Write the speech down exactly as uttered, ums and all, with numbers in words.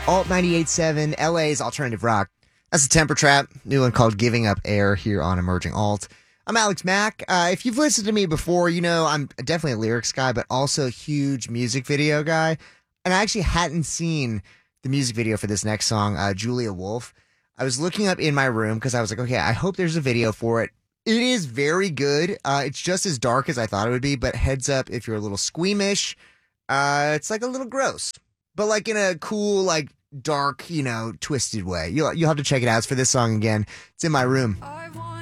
Alt ninety-eight point seven, L A's alternative rock. That's the Temper Trap, new one called Giving Up Air here on Emerging Alt. I'm Alex Mack. Uh, if you've listened to me before, you know I'm definitely a lyrics guy, but also a huge music video guy. And I actually hadn't seen the music video for this next song, uh, Julia Wolf. I was looking up in my room because I was like, okay, I hope there's a video for it. It is very good. Uh, it's just as dark as I thought it would be, but heads up if you're a little squeamish, uh, it's like a little gross. But like in a cool, like dark, you know, twisted way. You'll, you'll have to check it out. It's for this song again. It's in my room. I want